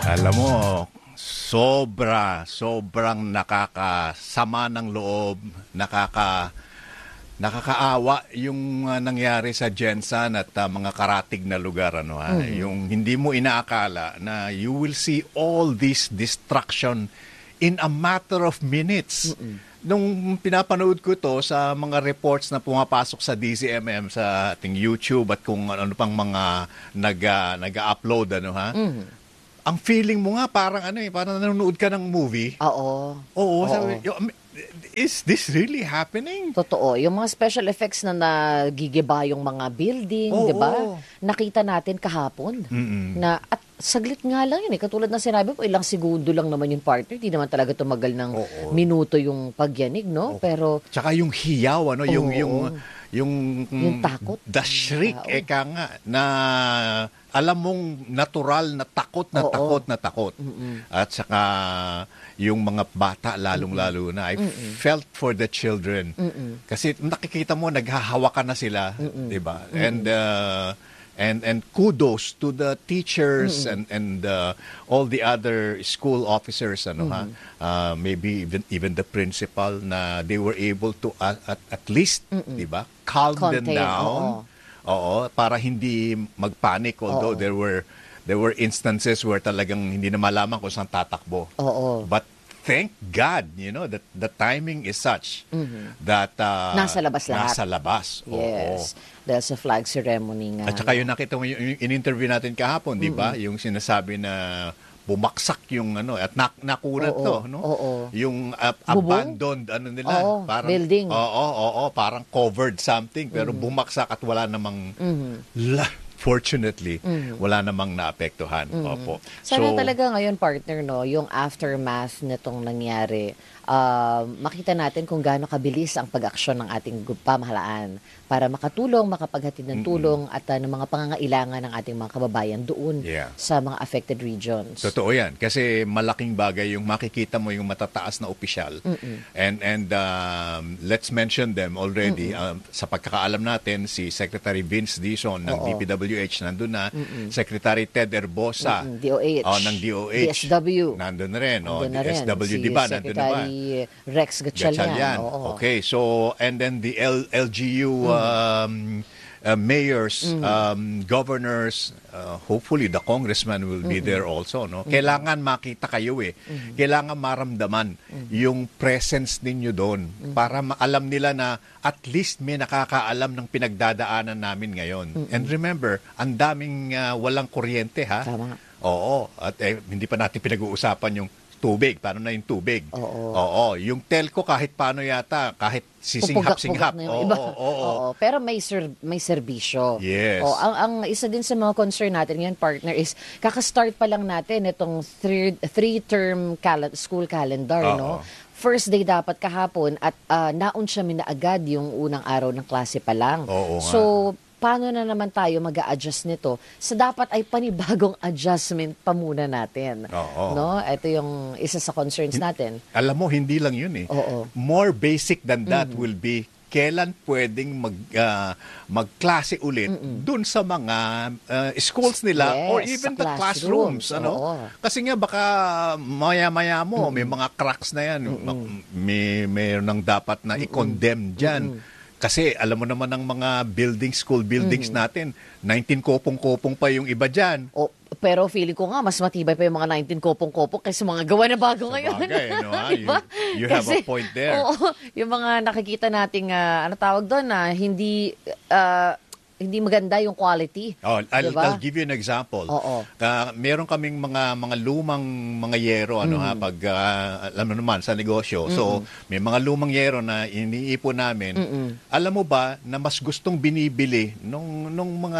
Alam mo, sobrang nakakasama ng loob, nakakaawa yung nangyari sa Jensan at mga karatig na lugar. Yung hindi mo inaakala na you will see all this destruction in a matter of minutes. Nung pinapanood ko to sa mga reports na pumapasok sa DZMM sa ating YouTube at kung ano pang mga nag-upload, ang feeling mo nga parang parang nanonood ka ng movie. Oo. Oo. Sabi, is this really happening? Totoo. Yung mga special effects na nagigiba yung mga building, di ba? Nakita natin kahapon. Na, at saglit nga lang yun. Katulad ng sinabi ko, ilang segundo lang naman yung partner. Hindi naman talaga tumagal ng minuto yung pagyanig, no? Pero tsaka yung hiyaw, yung takot. The shriek, eka nga, na alam mong natural na takot na takot. At saka yung mga bata lalong-lalo na. I felt for the children. Kasi nakikita mo, naghahawakan na sila, di ba? And kudos to the teachers and all the other school officers, maybe even the principal, na they were able to at least, di ba, calm them down. Oo, para hindi magpanic, although there were instances where talagang hindi na malaman kung saan tatakbo. But thank God, that the timing is such that nasa labas lahat. Nasa labas. Yes. Dahil sa flag ceremony nga. At saka yung nakita mo yung in-interview natin kahapon, di ba? Yung sinasabi na bumaksak yung at nakunat yung abandoned nila, parang building. Parang covered something pero bumaksak at wala namang fortunately wala namang naapektuhan. Sana talaga ngayon, partner, yung aftermath nitong nangyari, makita natin kung gaano kabilis ang pag-aksyon ng ating pamahalaan para makatulong, makapaghatid ng tulong at ng mga pangangailangan ng ating mga kababayan doon sa mga affected regions. Totoo yan. Kasi malaking bagay yung makikita mo yung matataas na opisyal. And let's mention them already. Sa pagkakaalam natin, si Secretary Vince Dizon ng DPWH nandun na. Secretary Ted Herbosa DOH. ng DOH. DSW. Nandun na rin. DSW, si diba? Nandun na ba? Rex Gatchalian. Okay, so and then the LGU mayors, governors, hopefully the congressman will be there also, Kailangan makita kayo Kailangan maramdaman yung presence ninyo doon para alam nila na at least may nakakaalam ng pinagdadaanan namin ngayon. And remember, ang daming walang kuryente, ha? Tama. Oo, at hindi pa natin pinag-uusapan yung tubig. Paano na yung tubig? Yung telco kahit paano yata, kahit sisinghap-singhap. Pero may serbisyo. Yes. Ang isa din sa mga concern natin ngayon, partner, is kakastart pa lang natin itong three-term school calendar, First day dapat kahapon at naun siya agad yung unang araw ng klase pa lang. So, paano na naman tayo mag-a-adjust nito sa dapat ay panibagong adjustment pa muna natin. Ito yung isa sa concerns natin. Alam mo, hindi lang yun More basic than that will be kailan pwedeng magklase ulit dun sa mga schools nila or even the classrooms. Kasi nga baka maya-maya mo, may mga cracks na yan. May nang dapat na i-condemn dyan. Kasi alam mo naman ng mga school buildings natin, 19 kopong-kopong pa yung iba dyan. Pero feeling ko nga, mas matibay pa yung mga 19 kopong-kopong kaysa mga gawa na bago ngayon. Bagay, diba? you have a point there. Yung mga nakikita nating, tawag doon, hindi maganda yung quality. I'll give you an example. Meron kaming mga lumang mga yero pag alam mo naman sa negosyo. So may mga lumang yero na iniipon namin. Alam mo ba na mas gustong binibili nung mga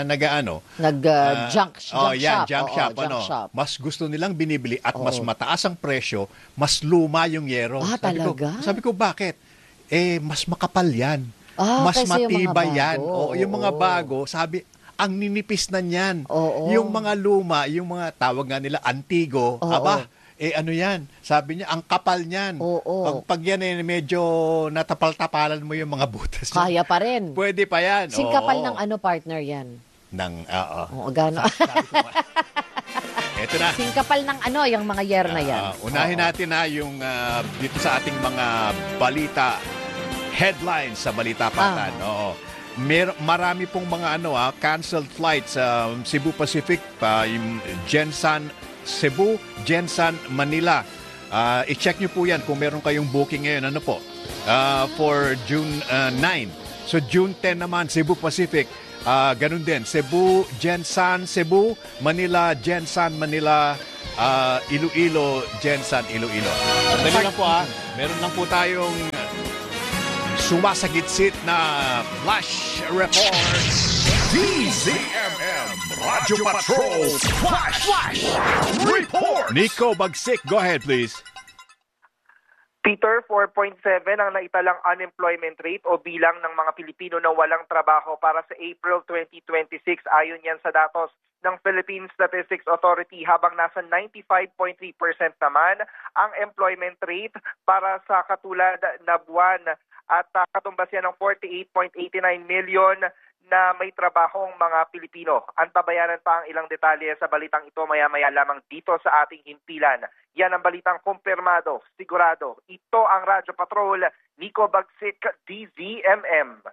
junk shop. Mas gusto nilang binibili at mas mataas ang presyo, mas luma yung yero. Sabi ko bakit? Mas makapal yan. Mas matibay yan. Yung mga bago, sabi, ang ninipis na niyan. Yung mga luma, yung mga tawag nga nila, antigo, yan? Sabi niya, ang kapal niyan. Pag yan medyo natapal-tapalan mo yung mga butas. Kaya pa rin. Pwede pa yan. Singkapal ng partner yan? Gano'n. Ito na. Singkapal ng yung mga year na yan. Unahin natin na yung dito sa ating mga balita, headlines sa Balita Patan. Oo. Marami pong mga canceled flights sa Cebu Pacific, yung Gensan Cebu, Gensan Manila. I-check nyo po yan kung meron kayong booking ngayon. For June 9. So June 10 naman, Cebu Pacific. Ganun din, Cebu, Gensan, Cebu, Manila, Gensan, Manila, Iloilo, Gensan, Iloilo. Dali lang po meron lang po tayong sumasagitsit na flash report. DZMM Radyo Patrol Flash Report. Nico Bagsik, go ahead please. Peter, 4.7 ang naitalang unemployment rate o bilang ng mga Pilipino na walang trabaho para sa April 2026 ayon yan sa datos ng Philippine Statistics Authority, habang nasa 95.3% naman ang employment rate para sa katulad na buwan at katumbas yan ng 48.89 million na may trabahong mga Pilipino. Antabayanan pa ang ilang detalye sa balitang ito maya-maya lamang dito sa ating himpilan. Yan ang balitang kumpirmado, sigurado. Ito ang Radyo Patrol, Nico Bagsik, DZMM.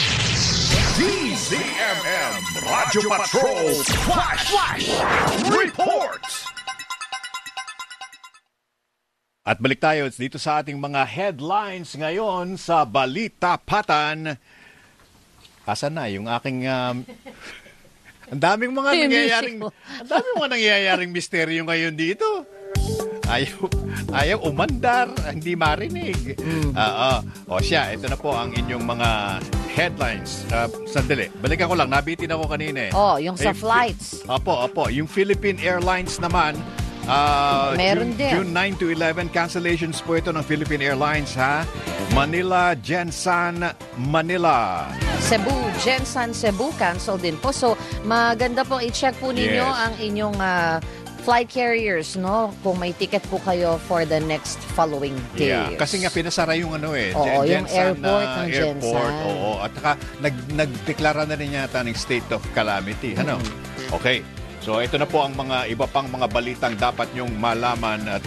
DZMM Radyo Patrol Flash Report. At balik tayo dito sa ating mga headlines ngayon sa Balita Patan. Asan na yung aking ang daming mga nangyayaring misteryo ngayon dito. Ayaw umandar, hindi marinig. Siya, ito na po ang inyong mga headlines. Sandali, balikan ko lang, nabitin ako kanina eh. Yung sa flights. Opo, yung Philippine Airlines naman, meron din. June 9 to 11, cancellations po ito ng Philippine Airlines, Manila, Gensan, Manila. Cebu, Gensan, Cebu, cancel din po. So, maganda po i-check po ninyo ang inyong flight carriers, kung may ticket po kayo for the next following days. Yeah, kasi nga pinasara yung yung Gensan, airport ng Gensan. At saka nagdeklara na rin yata ng state of calamity. Okay. So ito na po ang mga iba pang mga balitang dapat nyong malaman at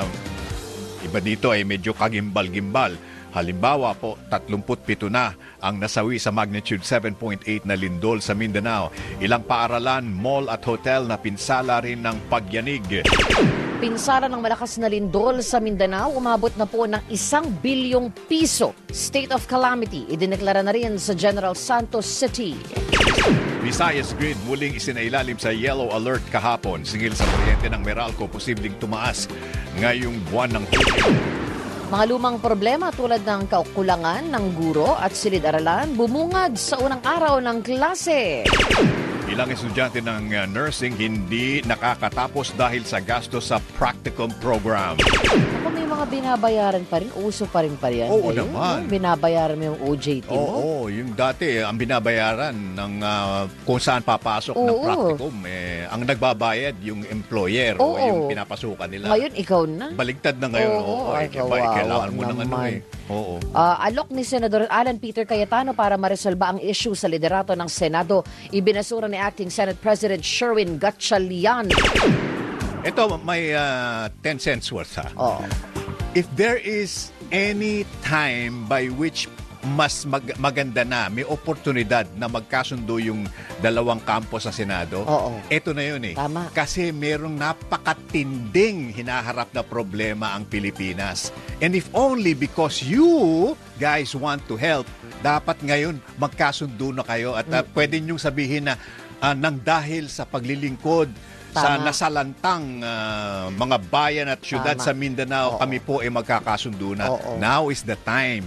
iba dito ay medyo kagimbal-gimbal. Halimbawa po, 37 na ang nasawi sa magnitude 7.8 na lindol sa Mindanao. Ilang paaralan, mall at hotel na pinsala rin ng pagyanig. Pinsala ng malakas na lindol sa Mindanao, umabot na po ng 1 bilyong piso. State of calamity, idineklara na rin sa General Santos City. Visayas Grid muling isinailalim sa yellow alert kahapon. Singil sa kuryente ng Meralco, posibleng tumaas ngayong buwan ng Hulyo. Mga lumang problema tulad ng kakulangan ng guro at silid-aralan bumungad sa unang araw ng klase. Ilang estudyante ng nursing hindi nakakatapos dahil sa gastos sa practicum program. Ako may mga binabayaran pa rin, uso pa rin pa yan. Oo naman. Binabayaran mo yung OJT mo. Oo, yung dati ang binabayaran ng kung saan papasok ng practicum, ang nagbabayad yung employer o yung pinapasukan nila. Ngayon, ikaw na. Baligtad na ngayon. Kailangan mo ng Oo. Alok ni Senador Alan Peter Cayetano para maresolba ang issue sa liderato ng Senado. Ibinasura ni Acting Senate President Sherwin Gatchalian. Ito, may 10 cents worth If there is any time by which mas maganda na, may oportunidad na magkasundo yung dalawang kampo sa Senado, ito na yun Tama. Kasi merong napakatinding hinaharap na problema ang Pilipinas. And if only because you guys want to help, dapat ngayon magkasundo na kayo at pwede niyong sabihin na nang dahil sa paglilingkod sa nasalantang mga bayan at syudad sa Mindanao, kami po ay magkakasundo na. Now is the time.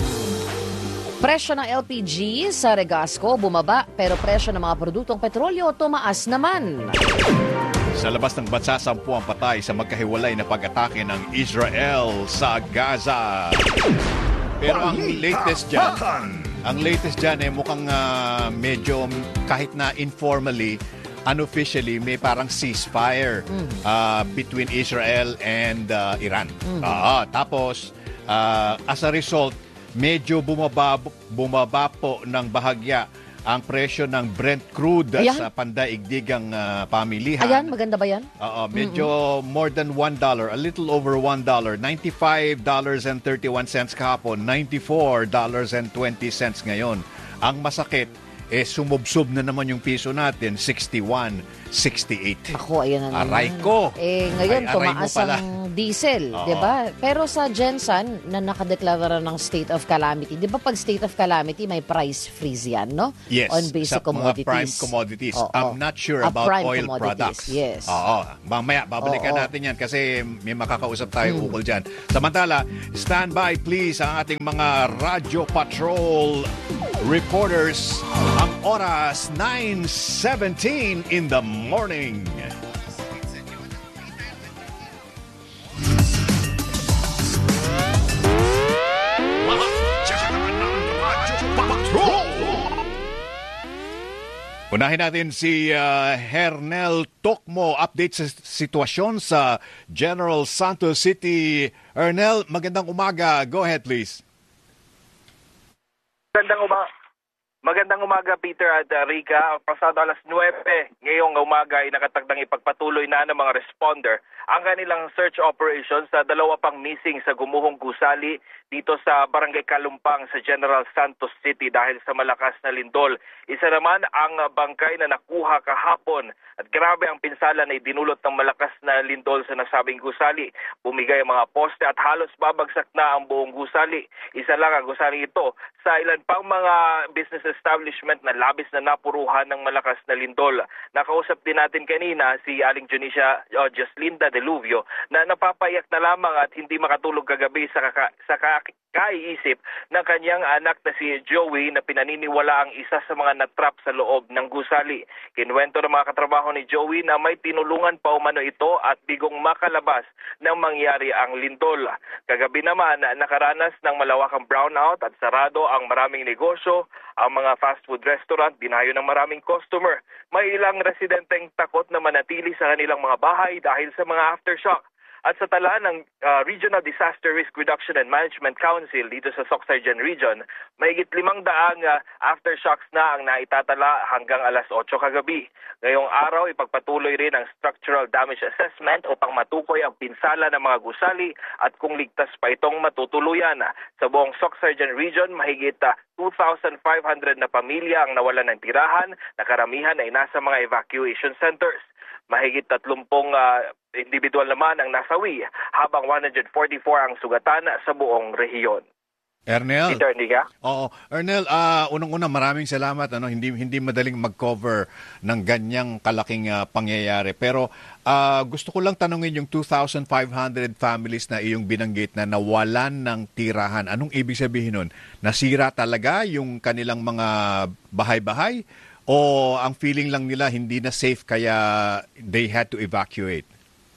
Presyo ng LPG sa Regasco bumaba, pero presyo ng mga produktong petrolyo tumaas naman. Sa labas ng bansa, 10 ang patay sa magkahiwalay na pag-atake ng Israel sa Gaza. Pero ang latest dyan, mukhang medyo kahit na informally, unofficially, may parang ceasefire between Israel and Iran. Tapos, as a result, medyo bumaba po ng bahagya ang presyo ng Brent crude Ayan. sa pandaigdigang pamilihan. Ayan, maganda ba yan? Oo, medyo more than $1, a little over $1. $95.31 kahapon, $94.20 ngayon. Ang masakit, sumubsob na naman yung piso natin, 61.68. Ako, ayan na naman. Aray ko! Ngayon, Ay, aray mo tumaas pala. ang diesel, Oo. di ba? Pero sa Gensan, na nakadeklara ng state of calamity, di ba pag state of calamity, may price freeze yan, no? Yes, On basic sa mga commodities. prime commodities. Oo. I'm not sure about Prime oil commodities, products. yes. Oo. Mamaya, babalikan Oo. natin yan kasi may makakausap tayo ukol dyan. Samantala, stand by please ang ating mga Radyo Patrol reporters. Ang oras, 9:17 in the morning. Unahin natin si Hernel Tokmo. Update sa sitwasyon sa General Santos City. Hernel, magandang umaga. Go ahead, please. Magandang umaga, Peter at Rica. Pasado alas 9 ngayong umaga ay nakatagdang ipagpatuloy na ng mga responder ang kanilang search operation sa dalawa pang missing sa gumuhong gusali dito sa Barangay Kalumpang sa General Santos City dahil sa malakas na lindol. Isa naman ang bangkay na nakuha kahapon at grabe ang pinsala na idinulot ng malakas na lindol sa nasabing gusali. Bumigay ang mga poste at halos babagsak na ang buong gusali. Isa lang ang gusali ito sa ilan pang mga business establishment na labis na napuruhan ng malakas na lindol. Nakausap din natin kanina si Aling Joslinda Deluvio na napapayak na lamang at hindi makatulog kagabi sa kaiisip ng kanyang anak na si Joey na pinaniniwala ang isa sa mga natrap sa loob ng gusali. Kinuwento ng mga katrabaho ni Joey na may tinulungan pa umano ito at bigong makalabas nang mangyari ang lindol. Kagabi naman nakaranas ng malawakang brownout at sarado ang maraming negosyo, ang mga fast food restaurant, dinayo ng maraming customer. May ilang residenteng takot na manatili sa kanilang mga bahay dahil sa mga aftershock. At sa tala ng Regional Disaster Risk Reduction and Management Council dito sa Soc-Sargen Region, mahigit 500 aftershocks na ang naitatala hanggang alas 8 kagabi. Ngayong araw, ipagpatuloy rin ang structural damage assessment upang matukoy ang pinsala ng mga gusali at kung ligtas pa itong matutuluyan. Sa buong Soc-Sargen Region, mahigit 2,500 na pamilya ang nawalan ng tirahan, na karamihan ay nasa mga evacuation centers. Mahigit 30 individual naman ang nasawi, habang 144 ang sugatan sa buong rehiyon. Ernel. Peter, hindi ka? Oo. Ernel, unang-una maraming salamat. Hindi madaling mag-cover ng ganyang kalaking pangyayari. Pero gusto ko lang tanungin yung 2,500 families na iyong binanggit na nawalan ng tirahan. Anong ibig sabihin nun? Nasira talaga yung kanilang mga bahay-bahay? O ang feeling lang nila hindi na safe kaya they had to evacuate?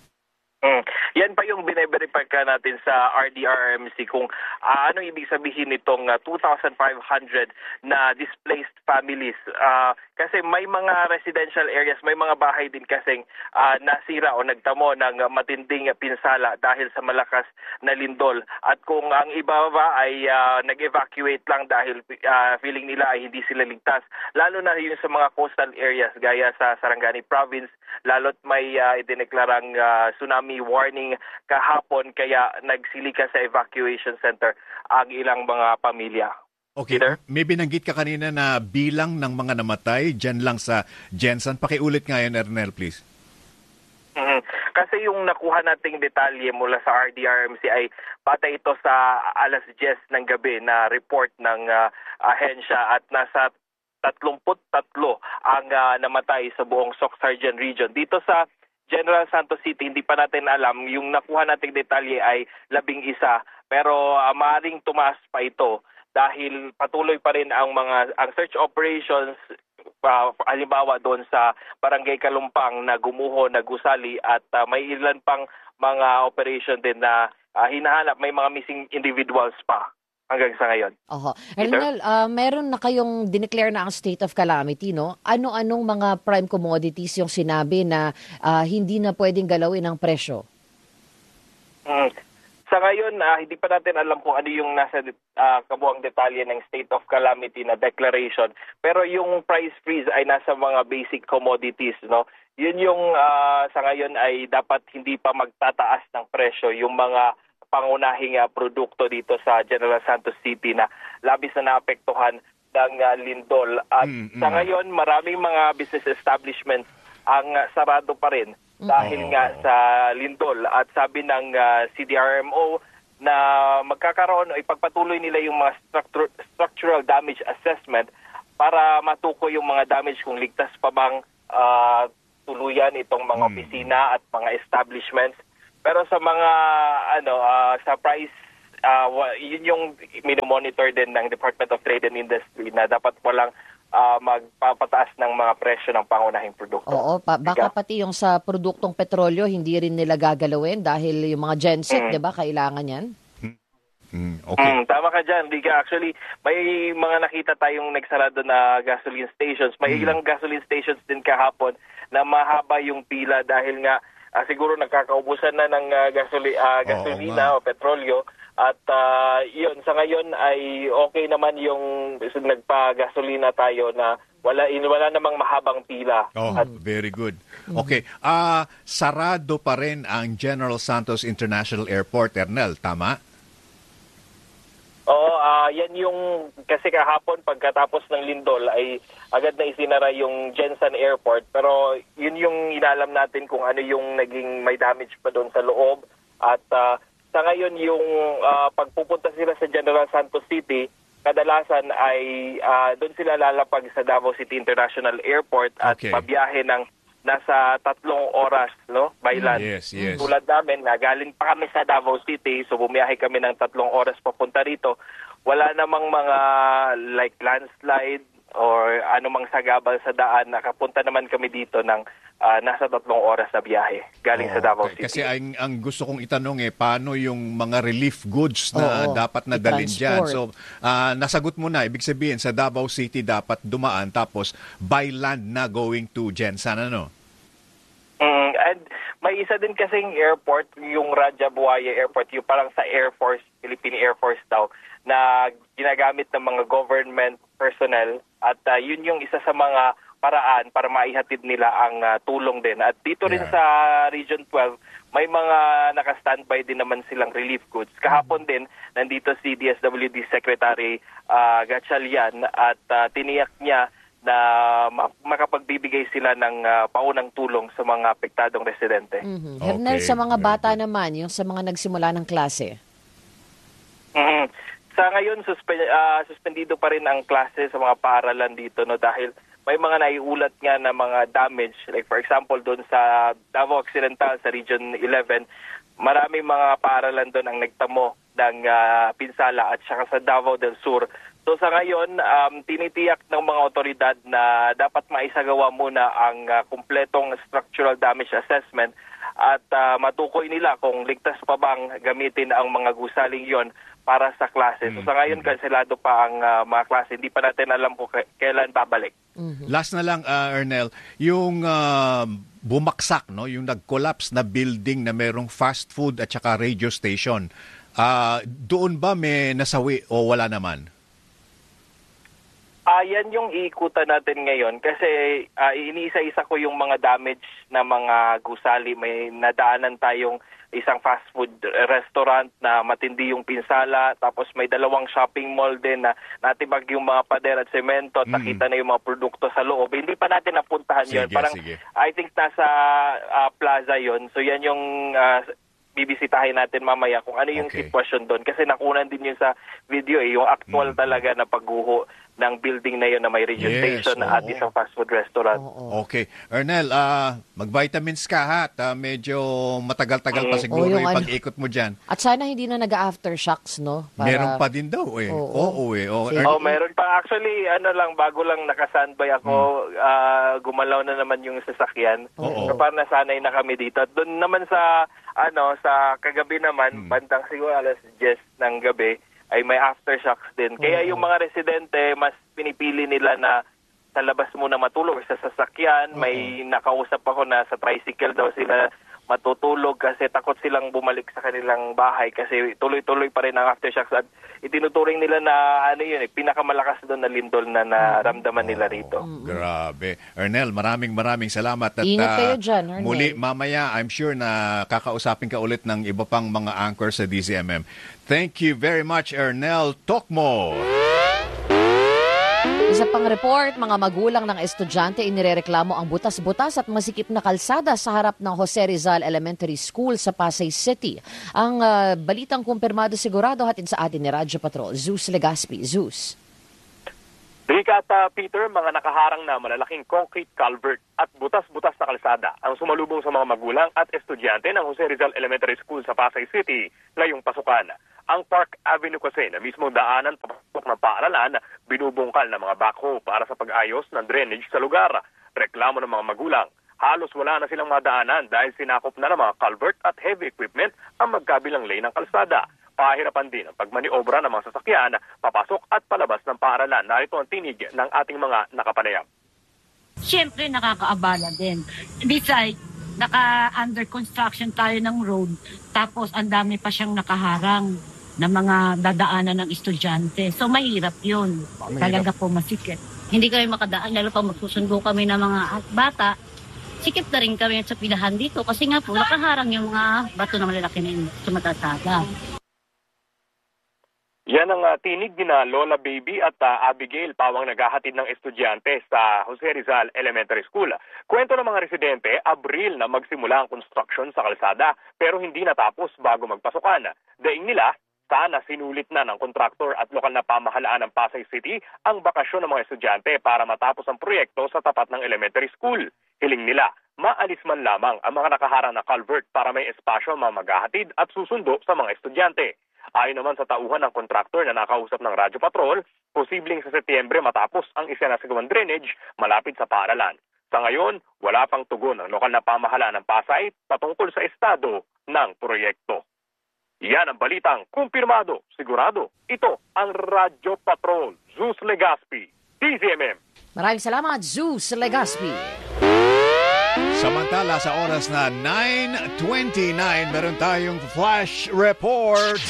Yan pa yung bine-verify ka natin sa RDRMC kung anong ibig sabihin nitong 2,500 na displaced families. Kasi may mga residential areas, may mga bahay din kasing nasira o nagtamo ng matinding pinsala dahil sa malakas na lindol. At kung ang iba ba ay nag-evacuate lang dahil feeling nila ay hindi sila ligtas. Lalo na yung sa mga coastal areas gaya sa Sarangani Province, lalo't may idineklarang tsunami warning kahapon kaya nagsilika sa evacuation center ang ilang mga pamilya. Okay, Peter? may binanggit ka kanina na bilang ng mga namatay dyan lang sa Gensan. Pakiulit nga yun, Ernel, please. Kasi yung nakuha nating detalye mula sa RDRMC ay batay ito sa alas 10 ng gabi na report ng ahensya at nasa 33 ang namatay sa buong Soc-Sargen Region. Dito sa General Santos City, hindi pa natin alam. Yung nakuha nating detalye ay 11, pero maaaring tumaas pa ito dahil patuloy pa rin ang search operations, halimbawa doon sa Barangay Kalumpang na gumuho, nagusali at may ilan pang mga operation din na hinahanap, may mga missing individuals pa hanggang sa ngayon. Oho. Ernel, meron na kayong dineclare na ang state of calamity, no? Ano-anong mga prime commodities yung sinabi na hindi na pwedeng galawin ang presyo? Sa ngayon, hindi pa natin alam kung ano yung nasa kabuang detalye ng state of calamity na declaration. Pero yung price freeze ay nasa mga basic commodities, no? Yun yung sa ngayon ay dapat hindi pa magtataas ng presyo yung mga pangunahing produkto dito sa General Santos City na labis na naapektuhan ng lindol. At sa ngayon, maraming mga business establishments ang sarado pa rin dahil nga sa lindol. At sabi ng CDRMO na magkakaroon o ipagpatuloy nila yung mga structural damage assessment para matukoy yung mga damage kung ligtas pa bang tuluyan itong mga opisina at mga establishments. Pero sa mga sa price yun yung minomonitor din ng Department of Trade and Industry na dapat walang magpapataas ng mga presyo ng pangunahing produkto. Oo, baka pati yung sa produktong petrolyo, hindi rin nila gagalawin dahil yung mga genset, di ba, kailangan yan? Okay. Tama ka dyan, Riga. Actually, may mga nakita tayong nagsarado na gasoline stations. May ilang gasoline stations din kahapon na mahaba yung pila dahil nga siguro nagkakaubusan na ng gasolina o petrolyo. At yun, sa ngayon ay okay naman yung nagpa-gasolina tayo na wala namang mahabang pila. Very good. Okay, sarado pa rin ang General Santos International Airport, Ernel, tama? Oo, yan yung, kasi kahapon pagkatapos ng lindol ay agad na isinara yung Jensen Airport. Pero yun yung inalam natin kung ano yung naging may damage pa doon sa loob. At sa ngayon yung pagpupunta sila sa General Santos City, kadalasan ay doon sila lalapag sa Davao City International Airport at pabiyahe ng nasa 3 oras, no, by land. Yes. Tulad namin, galing pa kami sa Davao City, so bumiyahe kami ng 3 oras papunta rito. Wala namang mga like landslide or anumang sagabal sa daan. Nakapunta naman kami dito ng nasa 3 oras na biyahe galing sa Davao City. Kasi ang gusto kong itanong paano yung mga relief goods na dapat na dalhin dyan? So, nasagot mo na, ibig sabihin sa Davao City dapat dumaan tapos by land na going to Jensen, ano? And may isa din kasing airport, yung Raja Buaya Airport, yung parang sa Air Force, Philippine Air Force daw, na ginagamit ng mga government personnel at yun yung isa sa mga paraan para maihatid nila ang tulong din. At dito rin sa Region 12, may mga naka-standby din naman silang relief goods. Kahapon din, nandito si DSWD Secretary Gatchalian at tiniyak niya na makapagbibigay sila ng paunang tulong sa mga apektadong residente. Hernel, sa mga bata naman, yung sa mga nagsimula ng klase? Sa ngayon, suspendido pa rin ang klase sa mga paaralan dito, no, dahil may mga naiulat nga na mga damage. Like for example, doon sa Davao Occidental, sa Region 11, maraming mga paaralan doon ang nagtamo ng pinsala at saka sa Davao del Sur. So sa ngayon, tinitiyak ng mga otoridad na dapat maisagawa muna ang kumpletong structural damage assessment at matukoy nila kung ligtas pa bang gamitin ang mga gusaling yon para sa klase. So sa ngayon, kanselado pa ang mga klase. Hindi pa natin alam kung kailan babalik. Last na lang, Ernel, yung bumaksak, no, yung nag-collapse na building na merong fast food at saka radio station, doon ba may nasawi o wala naman? Yan yung iikutan natin ngayon kasi iniisa-isa ko yung mga damage na mga gusali. May nadaanan tayong isang fast food restaurant na matindi yung pinsala, tapos may 2 shopping mall din na natibag yung mga pader at semento at nakita na yung mga produkto sa loob. Hindi pa natin napuntahan yun. Parang I think nasa plaza yon. So yan yung bibisitahin natin mamaya kung ano yung sitwasyon doon. Kasi nakunan din yun sa video yung actual talaga na pagguho ng building na yun na may radio station at isang fast food restaurant. Okay. Ernel, mag-vitamins ka ha. Medyo matagal-tagal pa siguro yung pag-ikot mo dyan. At sana hindi na nag-aftershocks, no? Meron pa din daw Meron pa. Actually, bago lang naka-standby ako, gumalaw na naman yung sasakyan. So parang nasanay na kami dito. At doon naman sa kagabi naman, bandang siguro alas 10 ng gabi, ay may aftershocks din. Kaya yung mga residente, mas pinipili nila na sa labas muna matulog sa sasakyan. May nakausap ako na sa tricycle daw sila matutulog kasi takot silang bumalik sa kanilang bahay kasi tuloy-tuloy pa rin ang aftershocks at itinuturing nila na pinakamalakas doon na lindol na naramdaman nila rito. Grabe. Ernel, maraming salamat. At, Ingat kayo dyan, Ernel. Muli, mamaya, I'm sure na kakausapin ka ulit ng iba pang mga anchors sa DZMM. Thank you very much, Ernel Tokmo. Isa pang report, mga magulang ng estudyante inirereklamo ang butas-butas at masikip na kalsada sa harap ng Jose Rizal Elementary School sa Pasay City. Ang balitang kumpirmado sigurado hatid sa atin ni Radyo Patrol, Zeus Legaspi. Zeus. Rika at Peter, mga nakaharang na malalaking concrete culvert at butas-butas na kalsada ang sumalubong sa mga magulang at estudyante ng Jose Rizal Elementary School sa Pasay City ngayong pasukan. Ang Park Avenue kasi na mismo daanan papasok ng paaralan, binubungkal ng mga backhoe para sa pag-ayos ng drainage sa lugar. Reklamo ng mga magulang, halos wala na silang madaanan dahil sinakop na ng mga culvert at heavy equipment ang magkabilang lane ng kalsada. Pahirapan din ang pagmaniobra ng mga sasakyan, papasok at palabas ng paaralan. Narito ang tinig ng ating mga nakapanayam. Siyempre nakakaabala din. Besides, naka-under construction tayo ng road, tapos ang dami pa siyang nakaharang na mga dadaanan ng estudyante. So mahirap yun. Talaga po masikip. Hindi kami makadaan, lalo pa magsusundo kami ng mga bata. Sikip na rin kami sa pilahan dito kasi nga po nakaharang yung mga bato na malalaki na yung sumatasada. Yan ang tinig ni na Lola Baby at Abigail pawang naghahatid ng estudyante sa Jose Rizal Elementary School. Kwento ng mga residente, Abril na magsimula ang construction sa kalsada pero hindi natapos bago magpasukan. Daing nila, sana sinulit na ng kontraktor at lokal na pamahalaan ng Pasay City ang bakasyon ng mga estudyante para matapos ang proyekto sa tapat ng elementary school. Hiling nila, maalis man lamang ang mga nakaharang na culvert para may espasyo ang mga maghahatid at susundo sa mga estudyante. Ayon naman sa tauhan ng kontraktor na nakausap ng Radyo Patrol, posibleng sa Setyembre matapos ang isinasagawang drainage malapit sa paaralan. Sa ngayon, wala pang tugon ng lokal na pamahalaan ng Pasay patungkol sa estado ng proyekto. Yan ang balitang kumpirmado, sigurado. Ito ang Radyo Patrol, Zeus Legaspi, DZMM. Maraming salamat, Zeus Legaspi. Samantala sa oras na 9:29, meron tayong flash report.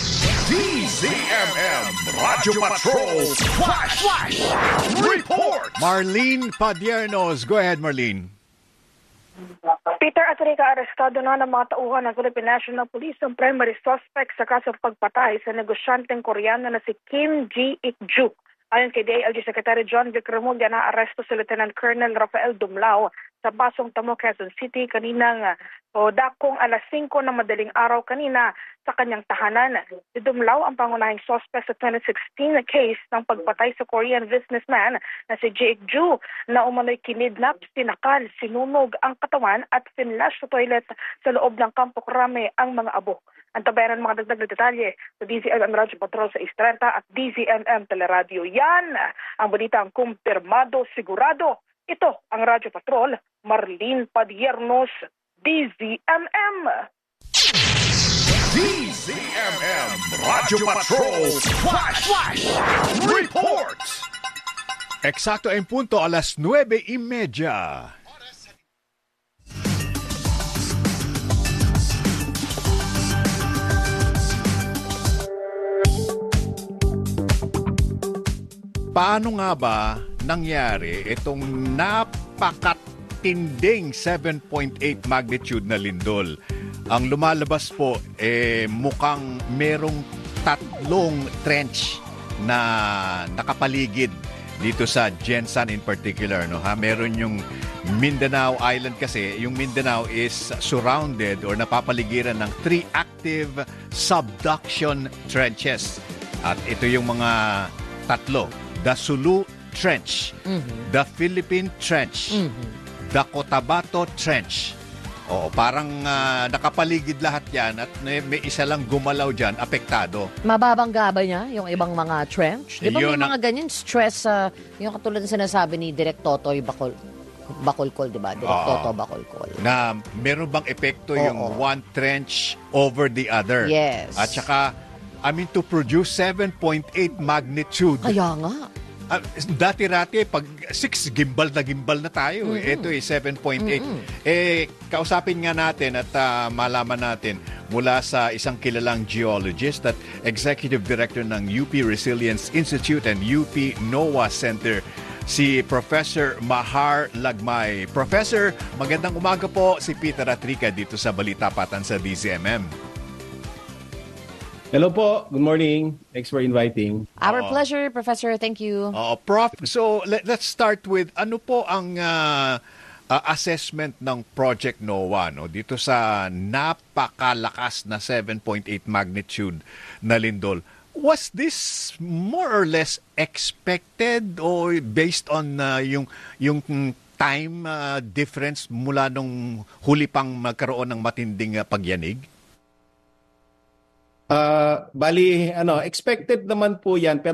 DZMM Radyo Patrol Flash Report. Marlene Padiernos. Go ahead, Marlene. Peter at Rica, arestado na ng mga tauhan ng Philippine National Police ang primary suspect sa kasong pagpatay sa negosyanteng Koreano na si Kim Ji-ik-ju. Ayon kay DILG Secretary John Vic Remulla, na-aresto si Lieutenant Colonel Rafael Dumlao sa Pasong Tamo, Quezon City kaninang dakong alas 5 ng madaling araw kanina sa kanyang tahanan. Si Dumlao ang pangunahing suspect sa 2016 na case ng pagpatay sa Korean businessman na si Ji-ik-ju na umano'y kinidnap, sinakal, sinunog ang katawan at finlash sa toilet sa loob ng Campo Crame ang mga abo. Ang tabayan ng mga dagdag na detalye sa DZMM Radyo Patrol sa 6:30 at DZMM Teleradio. Yan ang balitang kumpirmado, sigurado. Ito ang Radyo Patrol, Marlene Padiernos, DZMM. DZMM Radyo Patrol Flash Report. Eksakto en punto, alas 9:30. Paano nga ba nangyari itong napakatinding 7.8 magnitude na lindol? Ang lumalabas po, mukhang merong 3 trench na nakapaligid dito sa Gensan in particular. No? Meron yung Mindanao Island kasi. Yung Mindanao is surrounded or napapaligiran ng 3 active subduction trenches. At ito yung mga 3. The Sulu Trench, the Philippine Trench, the Cotabato Trench. Oo, parang nakapaligid lahat yan at may isa lang gumalaw dyan, apektado. Mababang gaba niya yung ibang mga trench? Di ba Yun may mga ganyan stress, yung katulad na sinasabi ni Direk Totoy Bacolcol, di ba? Direk Toto Bacolcol. Na meron bang epekto yung one trench over the other? Yes. At saka, to produce 7.8 magnitude. Kaya nga. Dati-rati, pag 6, gimbal na tayo. Ito 7.8. Kausapin nga natin at malaman natin mula sa isang kilalang geologist at Executive Director ng UP Resilience Institute and UP NOAA Center, si Professor Mahar Lagmay. Professor, magandang umaga po, si Peter at Rica dito sa Balita Patan sa DZMM. Hello po. Good morning. Thanks for inviting. Our pleasure, Professor. Thank you. Prof, so let's start with ano po ang assessment ng Project NOAA dito sa napakalakas na 7.8 magnitude na lindol. Was this more or less expected or based on yung time difference mula nung huli pang magkaroon ng matinding pagyanig? Bali, expected naman po yan, pero